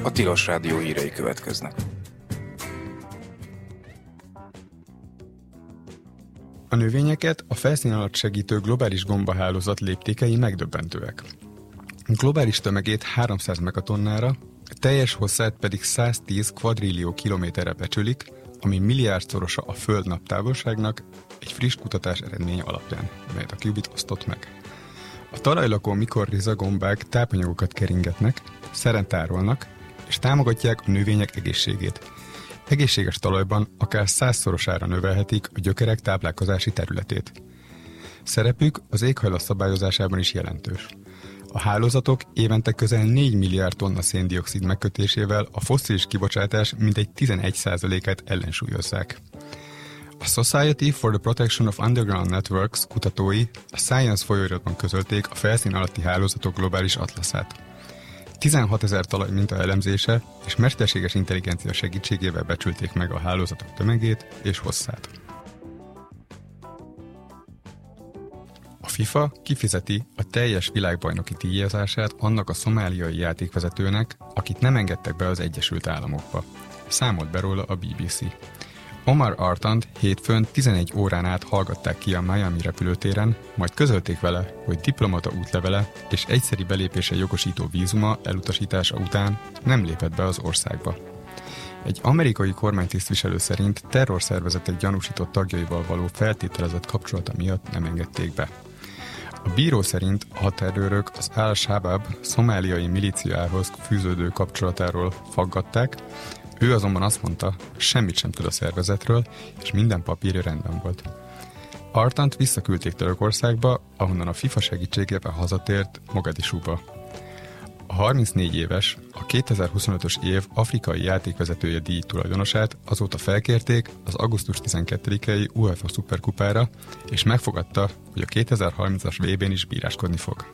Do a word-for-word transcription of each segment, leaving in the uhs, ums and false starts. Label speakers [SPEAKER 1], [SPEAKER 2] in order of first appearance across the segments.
[SPEAKER 1] A Tilos Rádió hírei következnek.
[SPEAKER 2] A növényeket a felszín alatt segítő globális gombahálózat léptékei megdöbbentőek. A globális tömegét háromszáz megatonnára, teljes hosszát pedig száztíz kvadrillió kilométerre becsülik, ami milliárdszorosa a Föld naptávolságnak egy friss kutatás eredménye alapján, melyet a Qubit osztott meg. A talajlakó mikorriza gombák tápanyagokat keringetnek, szeren tárolnak, és támogatják a növények egészségét. Egészséges talajban akár százszorosára növelhetik a gyökerek táplálkozási területét. Szerepük az éghajlat szabályozásában is jelentős. A hálózatok évente közel négy milliárd tonna széndioxid megkötésével a fosszilis kibocsátás mintegy tizenegy százalékát ellensúlyozzák. A Society for the Protection of Underground Networks kutatói a Science folyóiratban közölték a felszín alatti hálózatok globális atlaszát. tizenhatezer talajminta elemzése és mesterséges intelligencia segítségével becsülték meg a hálózatok tömegét és hosszát. A FIFA kifizeti a teljes világbajnoki díjazását annak a szomáliai játékvezetőnek, akit nem engedtek be az Egyesült Államokba. Számolt be róla a bé bé cé. Omar Artant hétfőn tizenegy órán át hallgatták ki a Miami repülőtéren, majd közölték vele, hogy diplomata útlevele és egyszeri belépése jogosító vízuma elutasítása után nem lépett be az országba. Egy amerikai kormánytisztviselő szerint terrorszervezetek gyanúsított tagjaival való feltételezett kapcsolata miatt nem engedték be. A bíró szerint a határőrök az Al-Shabaab szomáliai milíciához fűződő kapcsolatáról faggatták, ő azonban azt mondta, semmit sem tud a szervezetről, és minden papírja rendben volt. Artant visszaküldték Törökországba, ahonnan a FIFA segítségével hazatért Mogadisúba. A harmincnégy éves, a kétezer-huszonötös év afrikai játékvezetője díj tulajdonosát azóta felkérték az augusztus tizenkettedikei UEFA szuperkupára, és megfogadta, hogy a kétezer-harmincas vé bén is bíráskodni fog.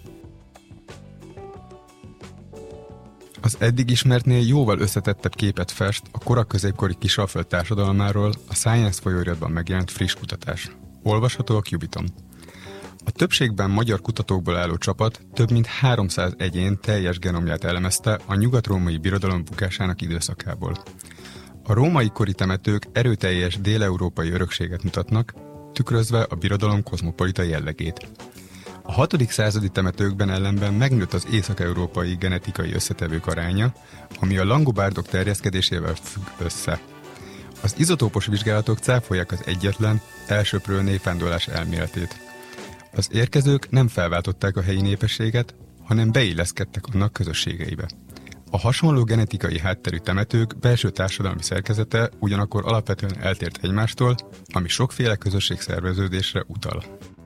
[SPEAKER 2] Az eddig ismertnél jóval összetettebb képet fest a koraközépkori Kisalföld társadalmáról a Science folyóiratban megjelent friss kutatás. Olvasható a Qubiton. A többségben magyar kutatókból álló csapat több mint háromszáz egyén teljes genomját elemezte a nyugat-római birodalom bukásának időszakából. A római kori temetők erőteljes déleurópai örökséget mutatnak, tükrözve a birodalom kozmopolita jellegét. A hatodik századi temetőkben ellenben megnőtt az észak-európai genetikai összetevők aránya, ami a langobárdok terjeszkedésével függ össze. Az izotópos vizsgálatok cáfolják az egyetlen, elsöprő népvándorlás elméletét. Az érkezők nem felváltották a helyi népességet, hanem beilleszkedtek annak közösségeibe. A hasonló genetikai hátterű temetők belső társadalmi szerkezete ugyanakkor alapvetően eltért egymástól, ami sokféle közösségszerveződésre utal.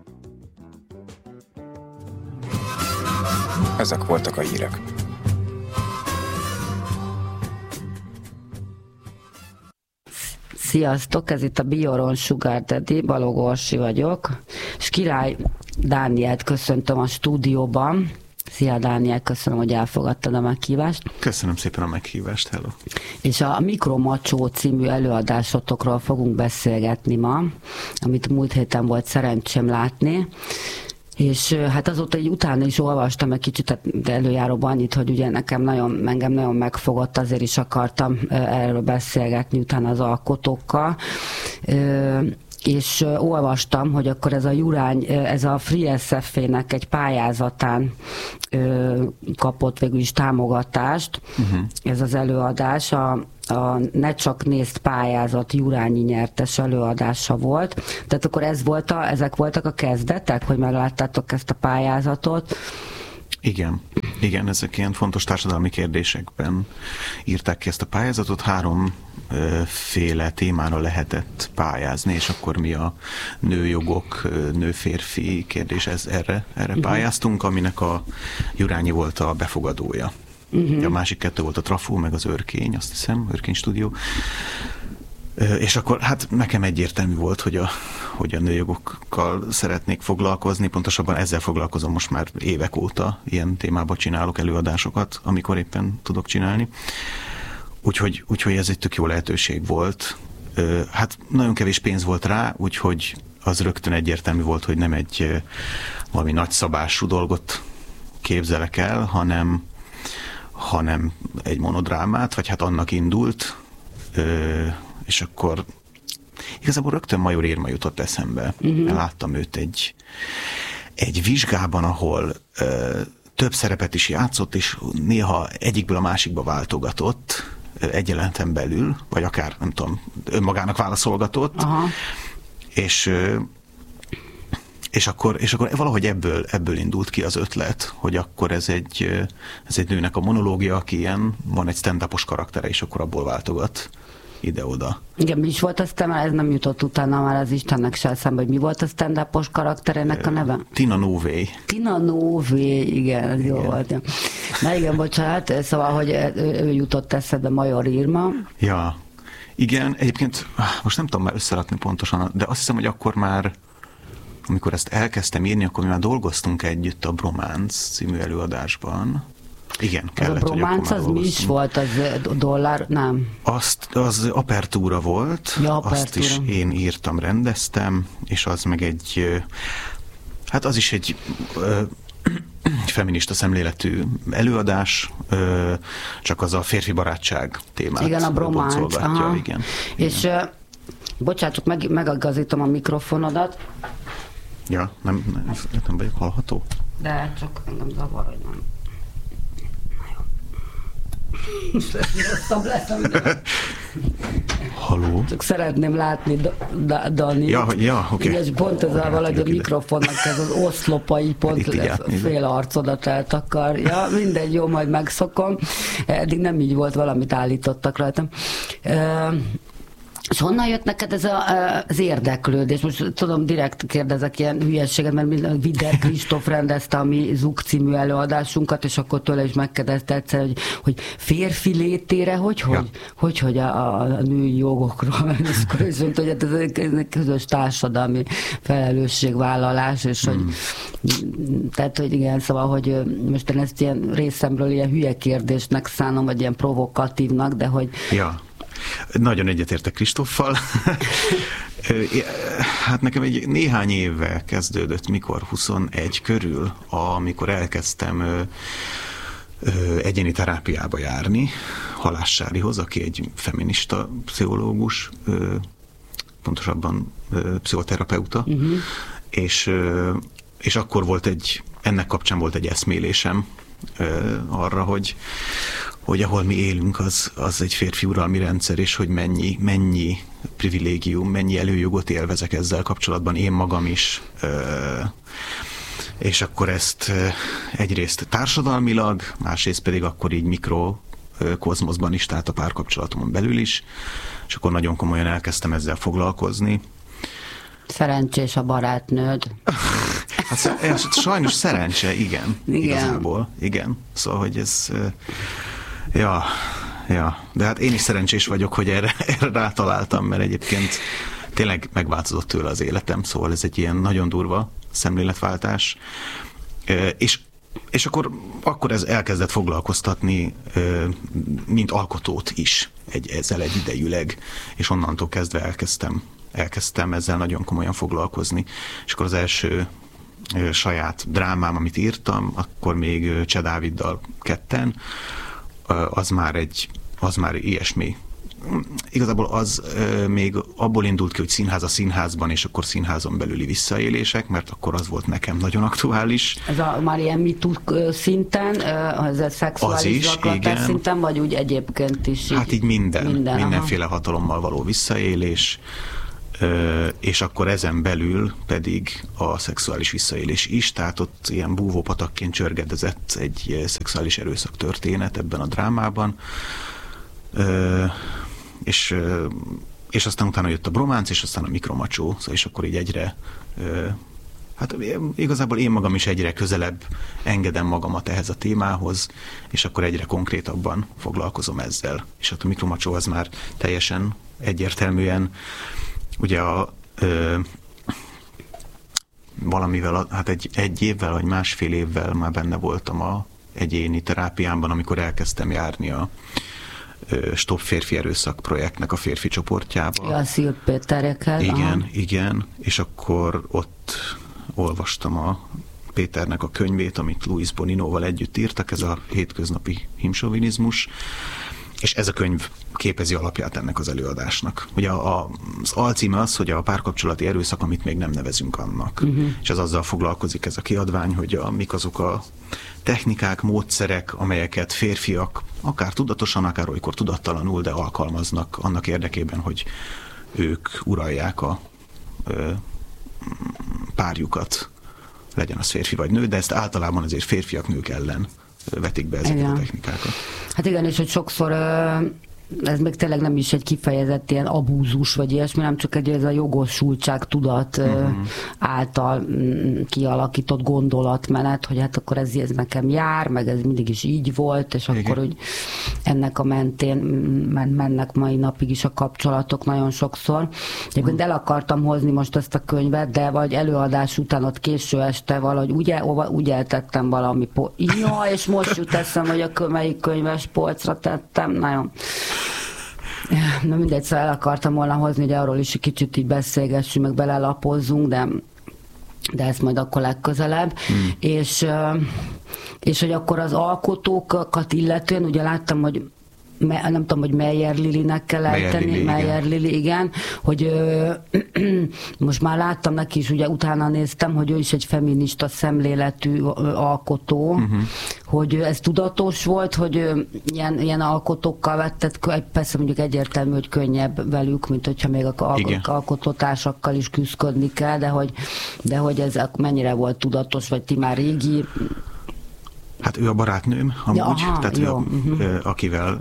[SPEAKER 1] Ezek voltak a hírek.
[SPEAKER 3] Sziasztok, ez itt a Bioron Sugar Daddy, Balog Orsi vagyok, és Király Dánielt köszöntöm a stúdióban. Szia Dániel, köszönöm, hogy elfogadtad a meghívást.
[SPEAKER 4] Köszönöm szépen a meghívást, hello.
[SPEAKER 3] És a Mikromacsó című előadásotokról fogunk beszélgetni ma, amit múlt héten volt szerencsém látni. És hát azóta így utána is olvastam egy kicsit, de előjáróban annyit, hogy ugye nekem nagyon, engem nagyon megfogott, azért is akartam erről beszélgetni utána az alkotókkal. És olvastam, hogy akkor ez a Jurány, ez a Free es ef-nek egy pályázatán kapott végül is támogatást, uh-huh. ez az előadás, a a Ne Csak Nézd pályázat Jurányi nyertes előadása volt. Tehát akkor ez volt a, ezek voltak a kezdetek, hogy megláttátok ezt a pályázatot?
[SPEAKER 4] Igen, igen, ezek ilyen fontos társadalmi kérdésekben írták ki ezt a pályázatot. Három ö, féle témára lehetett pályázni, és akkor mi a nőjogok, nő-férfi kérdés, ez, erre, erre uh-huh. pályáztunk, aminek a Jurányi volt a befogadója. Uh-huh. A másik kettő volt a Trafó, meg az Örkény, azt hiszem, Örkény stúdió. És akkor hát nekem egyértelmű volt, hogy a, hogy a nőjogokkal szeretnék foglalkozni, pontosabban ezzel foglalkozom most már évek óta, ilyen témában csinálok előadásokat, amikor éppen tudok csinálni. Úgyhogy, úgyhogy ez egy tök jó lehetőség volt. Hát nagyon kevés pénz volt rá, úgyhogy az rögtön egyértelmű volt, hogy nem egy valami nagyszabású dolgot képzelek el, hanem hanem egy monodrámát, vagy hát annak indult, ö, és akkor igazából rögtön Major Irma jutott eszembe. Uh-huh. Láttam őt egy, egy vizsgában, ahol ö, több szerepet is játszott, és néha egyikből a másikba váltogatott egy jeleneten belül, vagy akár, nem tudom, önmagának válaszolgatott, aha. és és akkor, és akkor valahogy ebből, ebből indult ki az ötlet, hogy akkor ez egy, ez egy nőnek a monológia, aki ilyen, van egy stand-upos karaktere, és akkor abból váltogat ide-oda.
[SPEAKER 3] Igen, mi is volt aztán, mert ez nem jutott utána már az Istennek se eszembe, hogy mi volt a stand-upos karakterének a neve?
[SPEAKER 4] Tina Nové.
[SPEAKER 3] Tina Nové, igen, ez jó volt. Na igen, bocsánat, szóval, hogy ő, ő jutott eszedbe, Major Irma.
[SPEAKER 4] Ja, igen, egyébként most nem tudom már összerakni pontosan, de azt hiszem, hogy akkor már, amikor ezt elkezdtem írni, akkor mi már dolgoztunk együtt a Brománc című előadásban. Igen, kellett,
[SPEAKER 3] az a Brománc az mi is volt, az dollár, nem?
[SPEAKER 4] Azt, az apertúra volt, ja, apertúra. Azt is én írtam, rendeztem, és az meg egy, hát az is egy feminista szemléletű előadás, csak az a férfi barátság témát.
[SPEAKER 3] Igen, a Brománc, aha.
[SPEAKER 4] Igen,
[SPEAKER 3] és
[SPEAKER 4] igen.
[SPEAKER 3] bocsánat, csak meg, megagazítom a mikrofonodat.
[SPEAKER 4] Ja, nem, nem, nem vagyok hallható?
[SPEAKER 3] De csak engem zavar, hogy nem.
[SPEAKER 4] Halló?
[SPEAKER 3] Csak szeretném látni da- Dani.
[SPEAKER 4] Ja, ja, oké. Okay.
[SPEAKER 3] És pont ez a valahogy a mikrofonnak ez az oszlopai pont fél arcodat eltakarja. Mindegy, jó, majd megszokom. Eddig nem így volt, valamit állítottak rajtam. És honnan jött neked ez a, az érdeklődés? Most tudom, direkt kérdezek ilyen hülyeséget, mert Vider Kristóf rendezte a mi Zug című előadásunkat, és akkor tőle is megkérdezte egyszer, hogy, hogy férfi létére, hogy, hogy, ja. hogy, hogy a, a női jogokról, és akkor is mondta, hogy hát ez egy közös társadalmi felelősségvállalás, és hogy, mm. tehát, hogy igen, szóval, hogy most én ezt ilyen részemről ilyen hülye kérdésnek szánom, vagy ilyen provokatívnak, de hogy
[SPEAKER 4] ja. Nagyon egyetértek Kristóffal. Hát nekem egy néhány éve kezdődött, mikor huszonegy körül, amikor elkezdtem egyéni terápiába járni, Halász Sárihoz, aki egy feminista pszichológus, pontosabban pszichoterapeuta, uh-huh. és, és akkor volt egy, ennek kapcsán volt egy eszmélésem arra, hogy hogy ahol mi élünk, az, az egy férfi uralmi rendszer, és hogy mennyi, mennyi privilégium, mennyi előjogot élvezek ezzel kapcsolatban, én magam is. És akkor ezt egyrészt társadalmilag, másrészt pedig akkor így mikrokozmoszban is, tehát a párkapcsolatomon belül is, és akkor nagyon komolyan elkezdtem ezzel foglalkozni.
[SPEAKER 3] Szerencsés a barátnőd.
[SPEAKER 4] Hát, sajnos szerencse, igen, igen. Igazából, igen. Szóval, hogy ez... Ja, ja, de hát én is szerencsés vagyok, hogy erre, erre rátaláltam, mert egyébként tényleg megváltozott tőle az életem, szóval ez egy ilyen nagyon durva szemléletváltás. És, és akkor, akkor ez elkezdett foglalkoztatni, mint alkotót is, egy, ezzel egy idejűleg, és onnantól kezdve elkezdtem, elkezdtem ezzel nagyon komolyan foglalkozni. És akkor az első saját drámám, amit írtam, akkor még Cseh Dáviddal ketten, az már egy, az már ilyesmi. Igazából az e, még abból indult ki, hogy színház a színházban, és akkor színházon belüli visszaélések, mert akkor az volt nekem nagyon aktuális.
[SPEAKER 3] Ez a már ilyen MeToo szinten, ez a szexuális zaklatás szinten, vagy úgy egyébként is? Így,
[SPEAKER 4] hát így minden, minden mindenféle aha. hatalommal való visszaélés, és akkor ezen belül pedig a szexuális visszaélés is, tehát ott ilyen búvópatakként csörgedezett egy szexuális erőszak történet ebben a drámában, és, és aztán utána jött a Brománc, és aztán a Mikromacsó, és akkor így egyre, hát igazából én magam is egyre közelebb engedem magamat ehhez a témához, és akkor egyre konkrétabban foglalkozom ezzel. És hát a Mikromacsó az már teljesen egyértelműen ugye a ö, valamivel, hát egy, egy évvel vagy másfél évvel már benne voltam a egyéni terápiámban, amikor elkezdtem járni a ö, Stop Férfi Erőszak projektnek a férfi csoportjába.
[SPEAKER 3] Ja, Szilp Péterekkel.
[SPEAKER 4] Igen, aha. igen, és akkor ott olvastam a Péternek a könyvét, amit Luis Boninoval együtt írtak, ez a hétköznapi himsovinizmus, és ez a könyv képezi alapját ennek az előadásnak. Ugye a, a, az alcíme az, hogy a párkapcsolati erőszak, amit még nem nevezünk annak. Uh-huh. És ez azzal foglalkozik ez a kiadvány, hogy a, mik azok a technikák, módszerek, amelyeket férfiak akár tudatosan, akár olykor tudattalanul, de alkalmaznak annak érdekében, hogy ők uralják a ö, párjukat, legyen az férfi vagy nő, de ezt általában azért férfiak, nők ellen vetik be ezeket igen. a technikákat.
[SPEAKER 3] Hát igen, és hogy sokszor ez még tényleg nem is egy kifejezett ilyen abúzus, vagy ilyesmi, nem csak egy ez a jogosultság tudat uh-huh. által kialakított gondolatmenet, hogy hát akkor ez, ez nekem jár, meg ez mindig is így volt, és igen. akkor úgy ennek a mentén mennek mai napig is a kapcsolatok nagyon sokszor. Egyébként uh-huh. el akartam hozni most ezt a könyvet, de vagy előadás után ott késő este valahogy úgy, úgy eltettem valami po- ja, és most jut eszem, hogy a melyik könyves polcra tettem, nagyon na mindegy, szóval el akartam volna hozni, hogy arról is egy kicsit így beszélgessünk, meg belelapozzunk, de, de ezt majd akkor legközelebb. Hmm. És, és hogy akkor az alkotókat illetően, ugye láttam, hogy nem tudom, hogy Meyer Lilinek kell ejteni, Meyer Lili, igen, hogy ö, most már láttam neki is, ugye utána néztem, hogy ő is egy feminista szemléletű alkotó, uh-huh. hogy ez tudatos volt, hogy ö, ilyen, ilyen alkotókkal vetted, persze mondjuk egyértelmű, hogy könnyebb velük, mint hogyha még a alkotótársakkal is küzdködni kell, de hogy, de hogy ez mennyire volt tudatos, vagy ti már régi.
[SPEAKER 4] Hát ő a barátnőm, amúgy, ja, aha, tehát ő,
[SPEAKER 3] uh-huh.
[SPEAKER 4] akivel,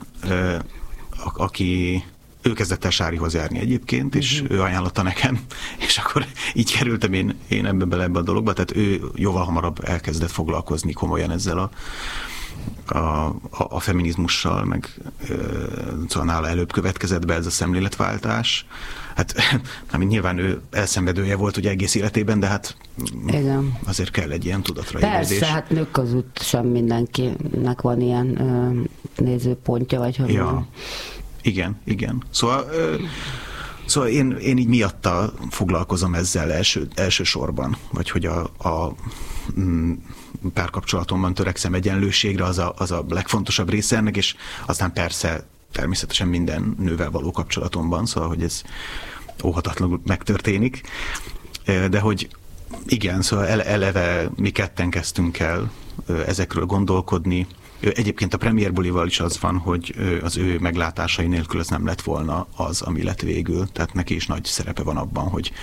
[SPEAKER 4] aki, ő kezdett el Sárihoz járni egyébként, uh-huh. és ő ajánlotta nekem, és akkor így kerültem én, én ebbe bele ebbe a dologba, tehát ő jóval hamarabb elkezdett foglalkozni komolyan ezzel a, a, a, a feminizmussal, meg szóval nála előbb következett be ez a szemléletváltás. Hát nem, nyilván ő elszenvedője volt ugye egész életében, de hát igen. azért kell egy ilyen tudatra ébredés.
[SPEAKER 3] Persze, hát nők között sem mindenkinek van ilyen ö, nézőpontja, vagy hogy
[SPEAKER 4] ja.
[SPEAKER 3] van.
[SPEAKER 4] Igen, igen. Szóval, ö, szóval én, én így miatta foglalkozom ezzel első, elsősorban, vagy hogy a, a mm, párkapcsolatomban törekszem egyenlőségre, az a, az a legfontosabb része ennek, és aztán persze természetesen minden nővel való kapcsolatomban, szóval, hogy ez óhatatlanul megtörténik, de hogy igen, szóval eleve mi ketten kezdtünk el ezekről gondolkodni. Egyébként a Premier Bulival is az van, hogy az ő meglátásai nélkül ez nem lett volna az, ami lett végül, tehát neki is nagy szerepe van abban, hogy,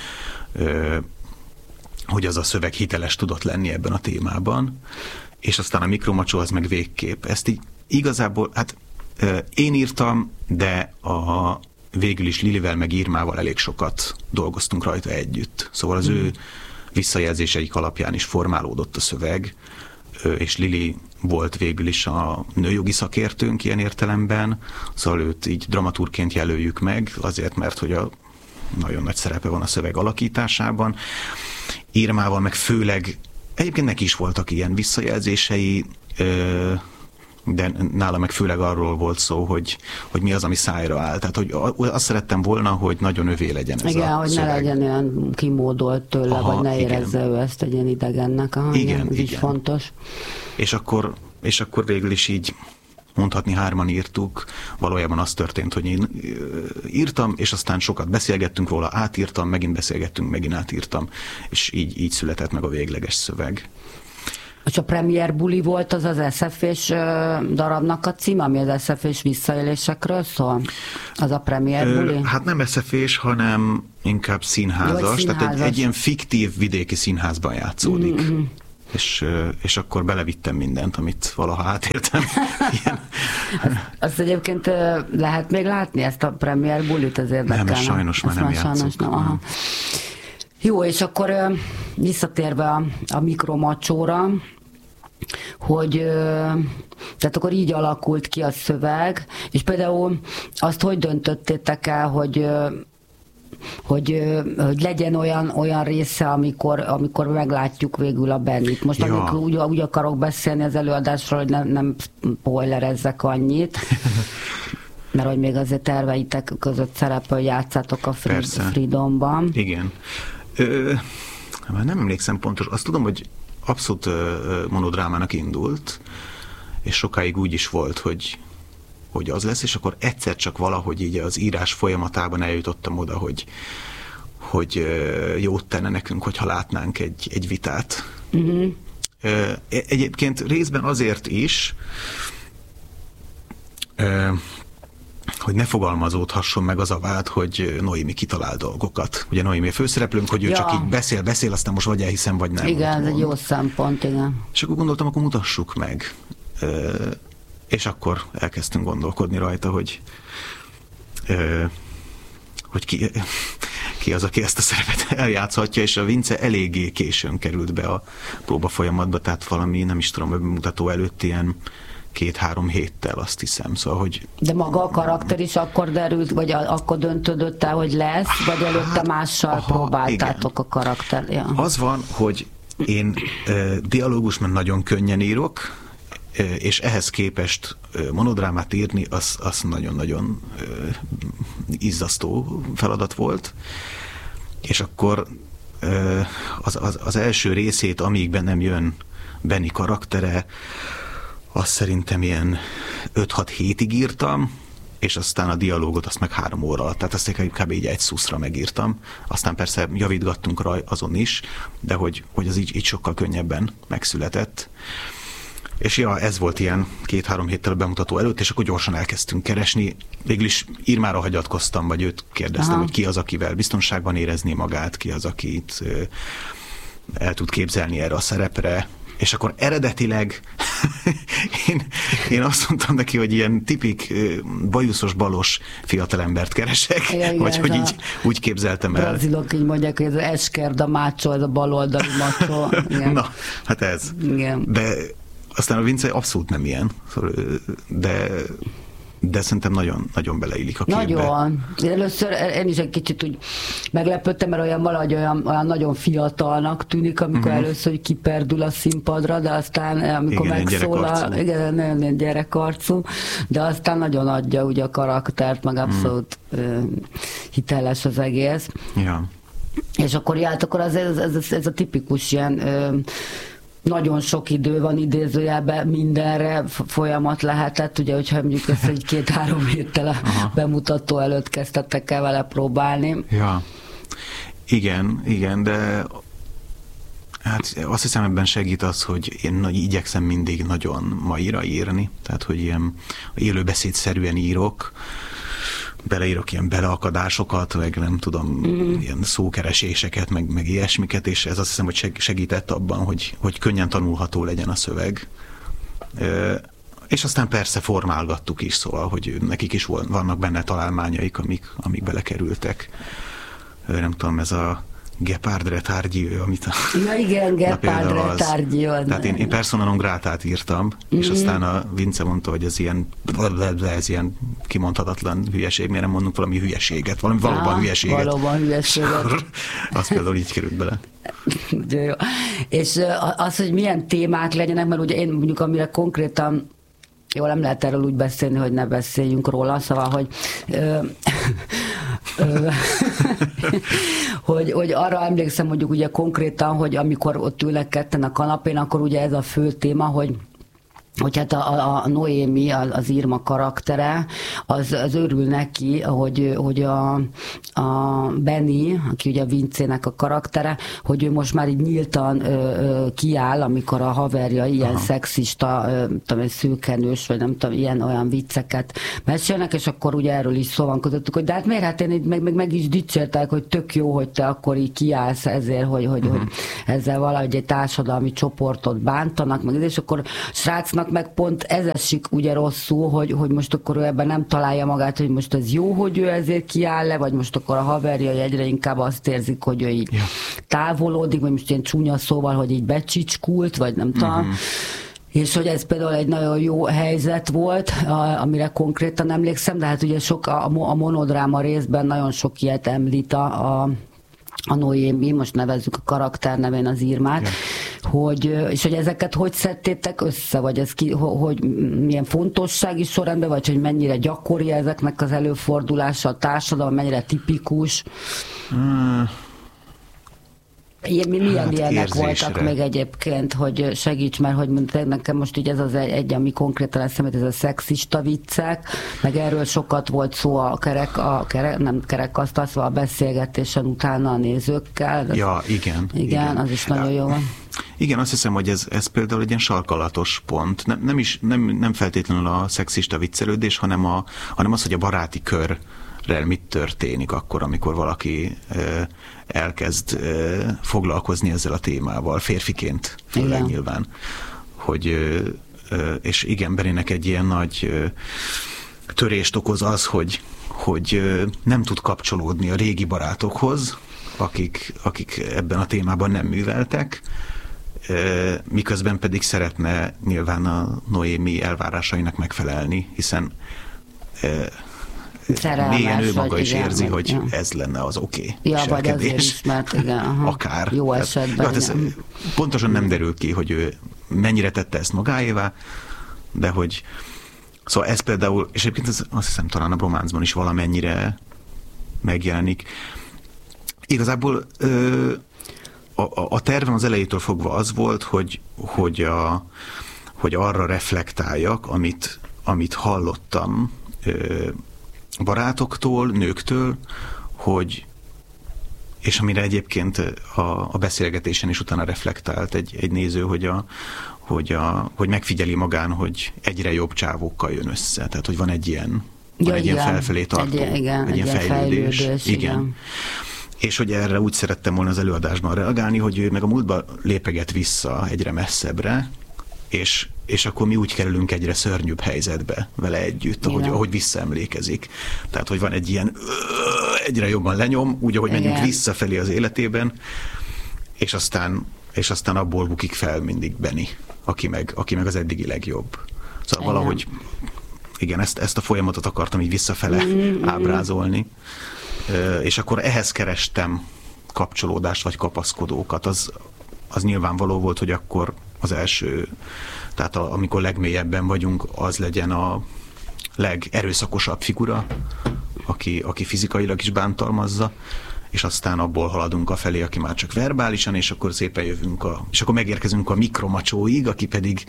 [SPEAKER 4] hogy az a szöveg hiteles tudott lenni ebben a témában, és aztán a Mikromacsó az meg végképp. Ezt így igazából, hát én írtam, de a, végül is Lilivel meg Irmával elég sokat dolgoztunk rajta együtt. Szóval az mm. ő visszajelzéseik alapján is formálódott a szöveg, és Lili volt végül is a nőjogi szakértőnk ilyen értelemben, szóval őt így dramaturgként jelöljük meg, azért, mert hogy a nagyon nagy szerepe van a szöveg alakításában. Irmával meg főleg, egyébként neki is voltak ilyen visszajelzései, de nála meg főleg arról volt szó, hogy, hogy mi az, ami szájra áll. Tehát, hogy azt szerettem volna, hogy nagyon övé legyen ez
[SPEAKER 3] igen,
[SPEAKER 4] a
[SPEAKER 3] hogy
[SPEAKER 4] szöveg.
[SPEAKER 3] ne legyen olyan kimódolt tőle, aha, vagy ne érezze igen. ő ezt egy ilyen idegennek. Aha, igen, igen, ez igen. is fontos.
[SPEAKER 4] És akkor, és akkor végül is így mondhatni hárman írtuk. Valójában az történt, hogy én írtam, és aztán sokat beszélgettünk róla, átírtam, megint beszélgettünk, megint átírtam, és így, így született meg a végleges szöveg.
[SPEAKER 3] És a Premier Buli volt az az es ef és darabnak a cím, ami az es ef és visszaélésekről szól? Az a Premier Buli?
[SPEAKER 4] Hát nem es ef és, hanem inkább színházas, Jó, színházas. Tehát egy, egy ilyen fiktív vidéki színházban játszódik. Mm-hmm. És, és akkor belevittem mindent, amit valaha átéltem.
[SPEAKER 3] azt, azt egyébként lehet még látni, ezt a Premier Bulit, az érdekelne?
[SPEAKER 4] Nem, sajnos már nem játszok. Nem.
[SPEAKER 3] Aha. Jó, és akkor visszatérve a, a Mikromacsóra, hogy tehát akkor így alakult ki a szöveg, és például azt hogy döntöttétek el, hogy hogy, hogy legyen olyan, olyan része, amikor, amikor meglátjuk végül a Bennit. Most ja. amikor úgy, úgy akarok beszélni az előadásról, hogy nem, nem spoilerezzek annyit, mert hogy még azért terveitek között szerepel, hogy játszátok a Freedomban.
[SPEAKER 4] Igen. Ö, nem emlékszem pontos. Azt tudom, hogy abszolút monodrámának indult, és sokáig úgy is volt, hogy, hogy az lesz, és akkor egyszer csak valahogy így az írás folyamatában eljutottam oda, hogy, hogy jót tenne nekünk, hogyha látnánk egy, egy vitát. Uh-huh. Egyébként részben azért is, hogy ne fogalmazódhasson meg az a vád, hogy Noémi kitalál dolgokat. Ugye Noémi a főszereplőnk, hogy ő ja. csak így beszél, beszél, aztán most vagy elhiszem, vagy nem.
[SPEAKER 3] Igen, ez egy jó szempont, igen.
[SPEAKER 4] És akkor gondoltam, akkor mutassuk meg. És akkor elkezdtünk gondolkodni rajta, hogy hogy ki, ki az, aki ezt a szerepet eljátszhatja, és a Vince eléggé későn került be a próba folyamatba, tehát valami, nem is tudom, bemutató előtt ilyen két-három héttel, azt hiszem. Szóval, hogy...
[SPEAKER 3] De maga a karakter is akkor derült, vagy akkor döntődött el, hogy lesz, vagy előtte hát, mással aha, próbáltátok igen. a karakter? Ja.
[SPEAKER 4] Az van, hogy én uh, dialógusban nagyon könnyen írok, uh, és ehhez képest uh, monodrámát írni, az, az nagyon-nagyon uh, izzasztó feladat volt. És akkor uh, az, az, az első részét, amíg bennem jön Benni karaktere, azt szerintem ilyen öt-hat hétig írtam, és aztán a dialógot azt meg három óra alatt, tehát azt kb. Így egy szuszra megírtam. Aztán persze javítgattunk rá azon is, de hogy, hogy az így, így sokkal könnyebben megszületett. És ja, ez volt ilyen két-három héttel a bemutató előtt, és akkor gyorsan elkezdtünk keresni. Végül is Irmára hagyatkoztam, vagy őt kérdeztem, aha. hogy ki az, akivel biztonságban érezné magát, ki az, akit el tud képzelni erre a szerepre. És akkor eredetileg én, én azt mondtam neki, hogy ilyen tipik bajuszos, balos fiatalembert keresek, ja, igen, vagy hogy így úgy képzeltem el.
[SPEAKER 3] Brazilok így mondják, hogy ez az eskerda mácsó, ez a baloldali macsó.
[SPEAKER 4] Na, hát ez.
[SPEAKER 3] Igen.
[SPEAKER 4] De aztán a Vince abszolút nem ilyen, de... de szerintem nagyon, nagyon beleillik a képbe.
[SPEAKER 3] Nagyon. Először én is egy kicsit úgy meglepődtem, mert olyan valahogy olyan, olyan nagyon fiatalnak tűnik, amikor uh-huh. először kiperdül a színpadra, de aztán amikor igen, megszólal, igen, nagyon gyerekarcú, de aztán nagyon adja ugye a karaktert, meg abszolút uh-huh. hiteles az egész.
[SPEAKER 4] Ja.
[SPEAKER 3] És akkor járt, akkor az, ez, ez, ez a tipikus ilyen nagyon sok idő van idézőjelben mindenre, folyamat lehetett, ugye, hogyha mondjuk ezt egy két-három héttel a bemutató előtt kezdtettek el vele próbálni.
[SPEAKER 4] Ja, igen, igen, de hát azt hiszem ebben segít az, hogy én igyekszem mindig nagyon maira írni, tehát hogy ilyen élőbeszédszerűen írok, beleírok ilyen beleakadásokat, meg nem tudom, mm. ilyen szókereséseket, meg, meg ilyesmiket, és ez azt hiszem, hogy segített abban, hogy, hogy könnyen tanulható legyen a szöveg. E, és aztán persze formálgattuk is, szóval, hogy nekik is vannak benne találmányaik, amik, amik belekerültek. E, nem tudom, ez a Gepard retardjő, amit a...
[SPEAKER 3] Ja igen, Gepard retardjő.
[SPEAKER 4] Tehát én, én persona non grátát írtam, mm-hmm. és aztán a Vince mondta, hogy ez ilyen, ez ilyen kimondhatatlan hülyeség, miért nem mondunk valami hülyeséget, valami valóban ah, hülyeséget.
[SPEAKER 3] Valóban hülyeséget.
[SPEAKER 4] Az például így került bele.
[SPEAKER 3] Jó. És az, hogy milyen témák legyenek, mert ugye én mondjuk amire konkrétan jó, nem lehet erről úgy beszélni, hogy ne beszéljünk róla, szóval, hogy ö, ö, hogy, hogy arra emlékszem mondjuk ugye konkrétan, hogy amikor ott ülnek ketten a kanapén, akkor ugye ez a fő téma, hogy hogy hát a, a, a Noémi, az Irma karaktere, az, az örül neki, hogy, hogy a, a Benni, aki ugye Vincének a karaktere, hogy ő most már így nyíltan ö, ö, kiáll, amikor a haverja ilyen aha. szexista, ö, tudom, szőkenős, vagy nem tudom, ilyen olyan vicceket mesélnek, és akkor ugye erről is szó van közöttük, hogy de hát miért, hát én így meg, meg, meg is dicsértek, hogy tök jó, hogy te akkor így kiállsz ezért, hogy, hogy, uh-huh. hogy ezzel valahogy egy társadalmi csoportot bántanak, meg, és akkor srácnak meg pont ez esik ugye rosszul, hogy, hogy most akkor ő ebben nem találja magát, hogy most ez jó, hogy ő ezért kiáll le, vagy most akkor a haverjai egyre inkább azt érzik, hogy ő így ja. távolodik, vagy most ilyen csúnya szóval, hogy így becsicskult, vagy nem tudom. Uh-huh. És hogy ez például egy nagyon jó helyzet volt, amire konkrétan emlékszem, de hát ugye sok a, a monodráma részben nagyon sok ilyet említ a, a a Noémi, most nevezzük a karakter nevén az Irmát, ja. hogy, és hogy ezeket hogy szedtétek össze, vagy ez ki, hogy milyen fontossági sorrendben, vagy hogy mennyire gyakori ezeknek az előfordulása a társadalom, mennyire tipikus? Ilyen, milyen
[SPEAKER 4] hát
[SPEAKER 3] ilyenek
[SPEAKER 4] érzésre.
[SPEAKER 3] voltak még egyébként, hogy segíts, mert hogy nekem most így ez az egy, egy ami konkrétan eszembe, ez a szexista viccek, meg erről sokat volt szó a kerek, a kerek nem kerekasztal, szóval a beszélgetésen utána a nézőkkel.
[SPEAKER 4] Ja, igen.
[SPEAKER 3] Igen, igen. Az is nagyon jó van.
[SPEAKER 4] Igen, azt hiszem, hogy ez, ez például egy ilyen sarkalatos pont. Nem, nem, is, nem, nem feltétlenül a szexista viccelődés, hanem, a, hanem az, hogy a baráti körrel mit történik akkor, amikor valaki ö, elkezd ö, foglalkozni ezzel a témával, férfiként főleg nyilván. Hogy, ö, ö, és igen, Bennynek egy ilyen nagy ö, törést okoz az, hogy, hogy ö, nem tud kapcsolódni a régi barátokhoz, akik, akik ebben a témában nem műveltek, miközben pedig szeretne nyilván a Noémi elvárásainak megfelelni, hiszen
[SPEAKER 3] szerelmes,
[SPEAKER 4] mélyen ő maga
[SPEAKER 3] vagy
[SPEAKER 4] is
[SPEAKER 3] igen,
[SPEAKER 4] érzi,
[SPEAKER 3] vagy,
[SPEAKER 4] hogy
[SPEAKER 3] ja.
[SPEAKER 4] ez lenne az oké.
[SPEAKER 3] Okay ja, vagy azért is, mert igen, aha.
[SPEAKER 4] Akár.
[SPEAKER 3] Jó esetben.
[SPEAKER 4] Hát, ez pontosan nem derül ki, hogy ő mennyire tette ezt magáévá, de hogy szóval ez például, és egyébként ez, azt hiszem talán a Brománcban is valamennyire megjelenik. Igazából ö, a, a tervem az elejétől fogva az volt, hogy, hogy, a, hogy arra reflektáljak, amit, amit hallottam ö, barátoktól, nőktől, hogy, és amire egyébként a, a beszélgetésen is utána reflektált egy, egy néző, hogy, a, hogy, a, hogy megfigyeli magán, hogy egyre jobb csávókkal jön össze. Tehát, hogy van egy ilyen,
[SPEAKER 3] ja,
[SPEAKER 4] van egy
[SPEAKER 3] igen.
[SPEAKER 4] ilyen felfelé tartó,
[SPEAKER 3] egy, igen,
[SPEAKER 4] egy, egy ilyen fejlődés.
[SPEAKER 3] fejlődés
[SPEAKER 4] igen.
[SPEAKER 3] igen.
[SPEAKER 4] És hogy erre úgy szerettem volna az előadásban reagálni, hogy ő meg a múltba lépeget vissza egyre messzebbre, és, és akkor mi úgy kerülünk egyre szörnyűbb helyzetbe vele együtt, ahogy, ahogy visszaemlékezik. Tehát, hogy van egy ilyen egyre jobban lenyom, úgy, ahogy igen. menjünk visszafelé az életében, és aztán, és aztán abból bukik fel mindig Benny, aki meg, aki meg az eddigi legjobb. Szóval igen. valahogy igen, ezt, ezt a folyamatot akartam így visszafele mm-hmm. ábrázolni. És akkor ehhez kerestem kapcsolódást vagy kapaszkodókat. Az, az nyilvánvaló volt, hogy akkor az első, tehát a, amikor legmélyebben vagyunk, az legyen a legerőszakosabb figura, aki, aki fizikailag is bántalmazza, és aztán abból haladunk afelé, aki már csak verbálisan, és akkor szépen jövünk, a, és akkor megérkezünk a mikromacsóig, aki pedig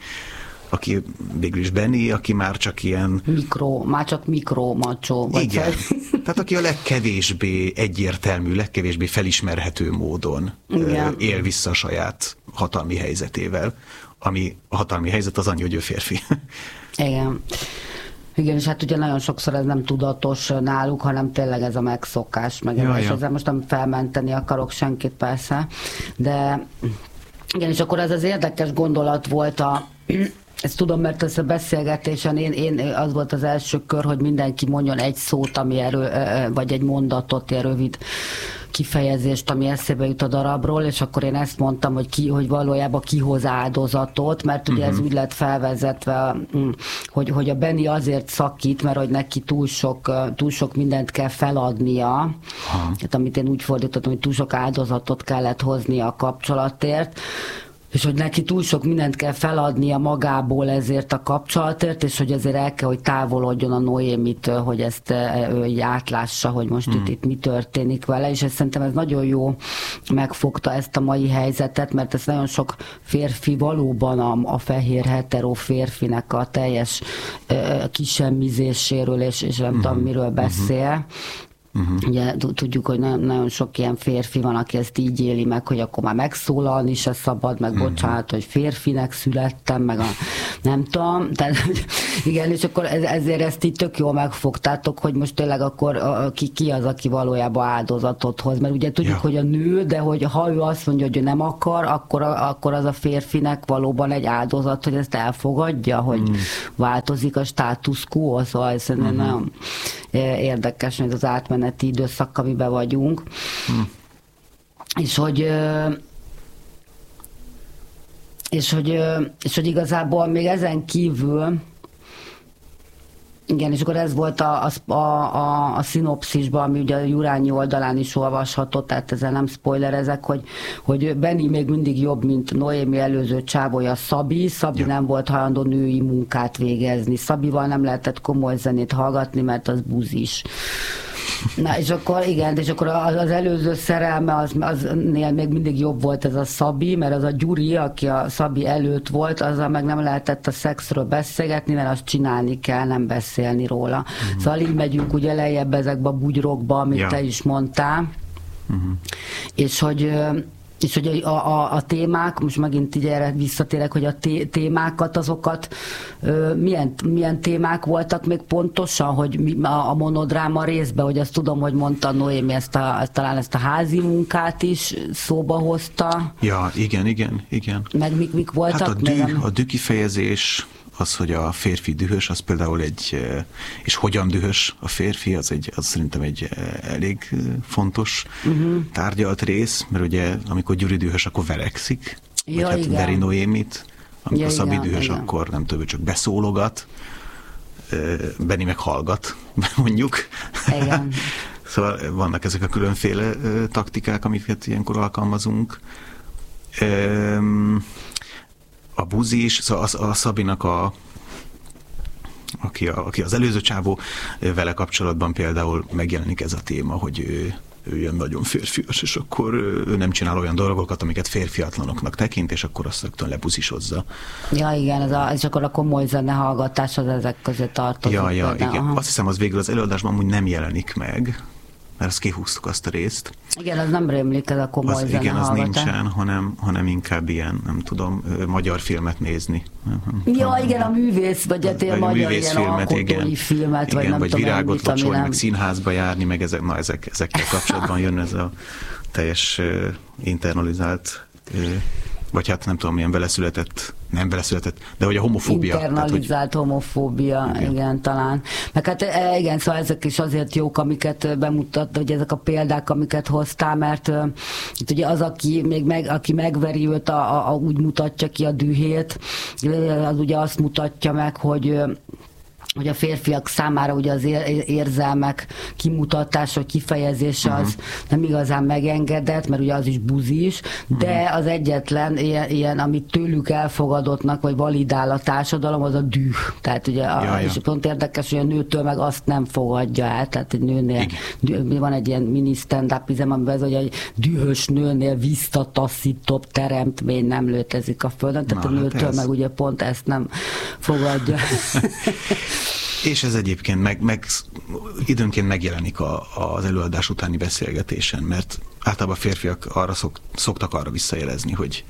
[SPEAKER 4] aki végül is Benny, aki már csak ilyen... Mikro,
[SPEAKER 3] már csak mikromacsó.
[SPEAKER 4] Igen. Tehát aki a legkevésbé egyértelmű, legkevésbé felismerhető módon igen. él vissza a saját hatalmi helyzetével, ami a hatalmi helyzet az annyi, hogy ő férfi.
[SPEAKER 3] Igen. Igen, és hát ugye nagyon sokszor ez nem tudatos náluk, hanem tényleg ez a megszokás, meg ja, és ja. ezzel most nem felmenteni akarok senkit persze, de igen, és akkor ez az érdekes gondolat volt a ezt tudom, mert ez a beszélgetésen én, én, az volt az első kör, hogy mindenki mondjon egy szót, ami erő, vagy egy mondatot, ilyen rövid kifejezést, ami eszébe jut a darabról, és akkor én ezt mondtam, hogy, ki, hogy valójában kihoz áldozatot, mert ugye uh-huh. ez úgy lett felvezetve, hogy, hogy a Benny azért szakít, mert hogy neki túl sok, túl sok mindent kell feladnia, hát, amit én úgy fordítottam, hogy túl sok áldozatot kellett hoznia a kapcsolatért, és hogy neki túl sok mindent kell feladnia magából ezért a kapcsolatért, és hogy ezért el kell, hogy távolodjon a Noémitől, hogy ezt ő így átlássa, hogy most hmm. itt, itt mi történik vele, és ezt szerintem ez nagyon jó megfogta ezt a mai helyzetet, mert ez nagyon sok férfi valóban a, a fehér hetero férfinek a teljes uh, kisemmizéséről, és, és nem hmm. tudom miről beszél. Hmm. Uh-huh. Ugye tudjuk, hogy nagyon, nagyon sok ilyen férfi van, aki ezt így éli meg, hogy akkor már megszólalni se szabad, meg uh-huh. bocsánat, hogy férfinek születtem, meg a nem tudom, tehát igen, és akkor ezért ezt így tök jól megfogtátok, hogy most tényleg akkor a, ki, ki az, aki valójában áldozatot hoz, mert ugye tudjuk, ja. hogy a nő, de hogy ha ő azt mondja, hogy ő nem akar, akkor, akkor az a férfinek valóban egy áldozat, hogy ezt elfogadja, hogy uh-huh. változik a status quo, szóval ez uh-huh. nagyon érdekes, hogy az átmeneti időszak, amiben vagyunk. Hmm. És hogy és hogy, és hogy igazából még ezen kívül igen, és akkor ez volt a, a, a, a szinopszisban, ami ugye a Jurányi oldalán is olvasható, tehát ezzel nem spoilerezek, hogy, hogy Benny még mindig jobb, mint Noémi előző csávója Szabi. Szabi ja. nem volt hajlandó női munkát végezni. Szabival nem lehetett komoly zenét hallgatni, mert az buzis. Na, és akkor igen, és akkor az, az előző szerelme, az, aznél még mindig jobb volt ez a Szabi, mert az a Gyuri, aki a Szabi előtt volt, azzal meg nem lehetett a szexről beszélgetni, mert azt csinálni kell, nem beszélni róla. Uh-huh. Szóval így megyünk ugye lejjebb ezekbe a bugyrokba, amit ja. te is mondtál. Uh-huh. És hogy... És hogy a, a, a témák, most megint így erre visszatérek, hogy a té- témákat, azokat ö, milyen, milyen témák voltak még pontosan, hogy mi, a, a monodráma részben, hogy azt tudom, hogy mondta Noémi ezt a, ezt, talán ezt a házi munkát is szóba hozta.
[SPEAKER 4] Ja, igen, igen, igen.
[SPEAKER 3] Meg mik, mik voltak?
[SPEAKER 4] Hát a dű,
[SPEAKER 3] meg,
[SPEAKER 4] a dű kifejezés, az, hogy a férfi dühös, az például egy, és hogyan dühös a férfi, az, egy, az szerintem egy elég fontos uh-huh. tárgyalt rész, mert ugye amikor Gyuri dühös, akkor verekszik, ja, vagy hát veri Noémit, amikor ja, Szabi dühös, igen. akkor nem tudom, csak beszólogat, Benni meg hallgat, mondjuk. Igen. Szóval vannak ezek a különféle taktikák, amiket ilyenkor alkalmazunk. A buzi is, szóval a, a Szabinak a aki, a, aki az előző csávó, vele kapcsolatban például megjelenik ez a téma, hogy ő, ő ilyen nagyon férfias, és akkor ő nem csinál olyan dolgokat, amiket férfiatlanoknak tekint, és akkor azt rögtön lebuzisozza.
[SPEAKER 3] Ja, igen, ez a, és akkor a komoly zenehallgatás az ezek közé tartozik.
[SPEAKER 4] Ja, ja, igen. Aha. Azt hiszem, az végül az előadásban amúgy nem jelenik meg, mert azt kihúztuk azt a részt.
[SPEAKER 3] Igen, az nem rémlik, ez a komoly
[SPEAKER 4] az, igen, az nincsen, hanem, hanem inkább ilyen, nem tudom, magyar filmet nézni.
[SPEAKER 3] Ja, igen, a művész, vagy a tél magyar ilyen alkotói igen, filmet,
[SPEAKER 4] igen,
[SPEAKER 3] vagy nem
[SPEAKER 4] vagy
[SPEAKER 3] tudom,
[SPEAKER 4] virágot locsolni,
[SPEAKER 3] nem...
[SPEAKER 4] meg színházba járni, meg ezek, na, ezek, ezekkel kapcsolatban jön ez a teljes uh, internalizált, uh, vagy hát nem tudom, milyen beleszületett, nem beleszületett, de hogy a homofóbia.
[SPEAKER 3] Internalizált
[SPEAKER 4] tehát, hogy...
[SPEAKER 3] homofóbia, igen. igen, talán. Meg hát igen, szóval ezek is azért jók, amiket bemutat, hogy ezek a példák, amiket hoztál, mert uh, itt ugye az, aki még meg, aki megveri őt, a, a, a, úgy mutatja ki a dühét, az ugye azt mutatja meg, hogy uh, hogy a férfiak számára ugye az érzelmek kimutatása, kifejezése az uh-huh. nem igazán megengedett, mert ugye az is buzis, de uh-huh. az egyetlen ilyen, ilyen, amit tőlük elfogadottnak, vagy validál a társadalom, az a düh. Tehát ugye, a, ja, és ja. pont érdekes, hogy a nőtől meg azt nem fogadja el, tehát egy nőnél, dű, van egy ilyen mini stand-up izem, amiben ez, hogy egy dühös nőnél visszataszítóbb teremtmény nem létezik a földön, tehát Na, a nőtől hát meg ugye pont ezt nem fogadja.
[SPEAKER 4] És ez egyébként meg, meg, időnként megjelenik a, az előadás utáni beszélgetésen, mert általában a férfiak arra szok, szoktak arra visszajelezni, hogy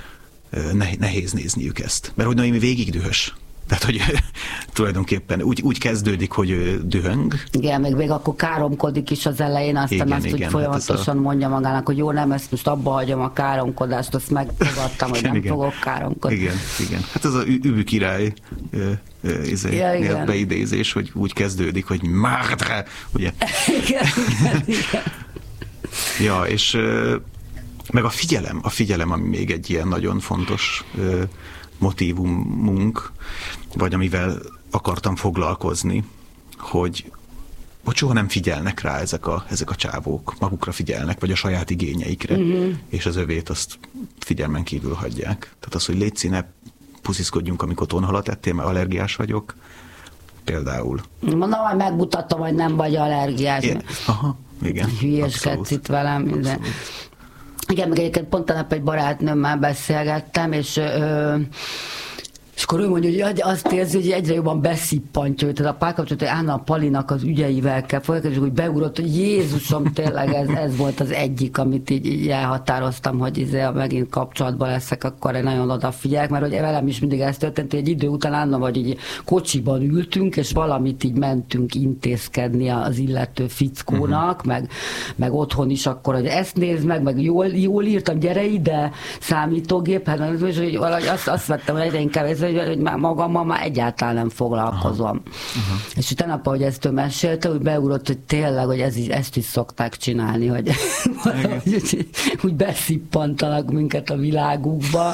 [SPEAKER 4] nehéz nézniük ezt. Mert hogy Noémi végig dühös. Tehát, hogy tulajdonképpen úgy, úgy kezdődik, hogy ő dühöng.
[SPEAKER 3] Igen, még, még akkor káromkodik is az elején, aztán
[SPEAKER 4] igen,
[SPEAKER 3] azt,
[SPEAKER 4] igen,
[SPEAKER 3] hogy folyamatosan hát a... mondja magának, hogy jó, nem, ezt most abba hagyom a káromkodást, azt megfogadtam, hogy nem igen. fogok káromkodni.
[SPEAKER 4] Igen, igen. Hát ez a Übű király izé, ja, beidézés, hogy úgy kezdődik, hogy mardre, ugye? Igen, igen, igen. Ja, és meg a figyelem, a figyelem, ami még egy ilyen nagyon fontos motívumunk, vagy amivel akartam foglalkozni, hogy, hogy soha nem figyelnek rá ezek a, ezek a csávók, magukra figyelnek, vagy a saját igényeikre, uh-huh. és az övét azt figyelmen kívül hagyják. Tehát az, hogy létszi, ne pusziszkodjunk, amikor tonhalat ettél, mert allergiás vagyok, például.
[SPEAKER 3] Mondom, hogy megmutatom, hogy nem vagy allergiás.
[SPEAKER 4] Igen. Aha, igen.
[SPEAKER 3] Hülyeskedsz itt velem. De... Igen, meg egyébként pont a nap egy barátnőmmel beszélgettem, és, ö, és akkor ő mondja, hogy azt érzi, hogy egyre jobban beszippantja őt. Ez a párkapcsolat, hogy állna a Palinak az ügyeivel kell folytatni, és úgy beugrott, hogy Jézusom, tényleg ez, ez volt az egyik, amit így, így elhatároztam, hogy izé, megint kapcsolatban leszek, akkor én nagyon odafigyelek, mert hogy velem is mindig ez történt, hogy egy idő után állna, vagy így kocsiban ültünk, és valamit így mentünk intézkedni az illető fickónak, uh-huh. meg, meg otthon is akkor, hogy ezt nézd meg, meg jól, jól írtam, gyere ide, számítógép, hát és hogy valahogy azt, azt vettem, hogy egyre inkább ez, hogy, hogy már magammal már egyáltalán nem foglalkozom. Uh-huh. És utána, ahogy ezt ő mesélte, úgy beugrott, hogy tényleg, hogy ez is, ezt is szokták csinálni, hogy úgy, úgy beszippantanak minket a világukba.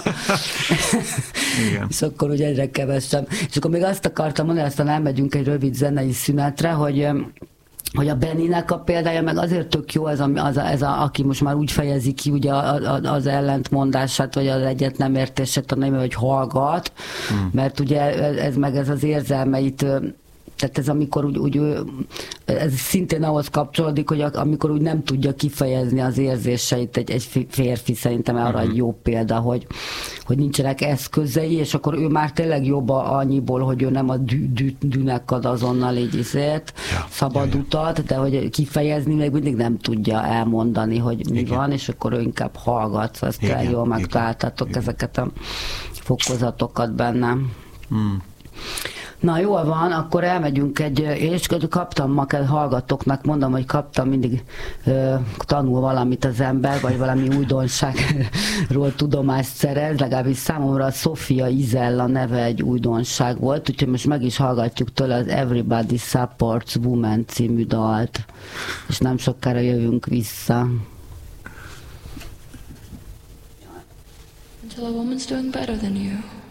[SPEAKER 4] Igen.
[SPEAKER 3] És akkor úgy egyre kevesebb. És akkor még azt akartam mondani, aztán elmegyünk egy rövid zenei szünetre, hogy hogy a Benninek a példája meg azért tök jó, ez a, az a, ez a, aki most már úgy fejezi ki ugye az ellentmondását, vagy az egyet nem értését, hanem hogy hallgat, hmm. mert ugye ez meg ez az érzelmeit, Tehát ez amikor úgy, úgy ez szintén ahhoz kapcsolódik, hogy amikor úgy nem tudja kifejezni az érzéseit egy, egy férfi, szerintem arra uh-huh. egy jó példa, hogy, hogy nincsenek eszközei, és akkor ő már tényleg jobb annyiból, hogy ő nem a dű, dű, dűnek ad azonnal így izért, ja, szabad ja, utat, ja. de hogy kifejezni még mindig nem tudja elmondani, hogy mi igen. van, és akkor ő inkább hallgat, szóval ezt igen, jól megtaláltatok igen. ezeket a fokozatokat bennem. Mm. Na jól van, akkor elmegyünk egy, én is kaptam ma kell hallgatóknak, mondom, hogy kaptam mindig ö, tanul valamit az ember, vagy valami újdonságról tudomást szerez, legalábbis számomra a Sofia Izella neve egy újdonság volt, úgyhogy most meg is hallgatjuk tőle az Everybody Supports Women című dalt, és nem sokára jövünk vissza.
[SPEAKER 5] Until a woman's doing better than you.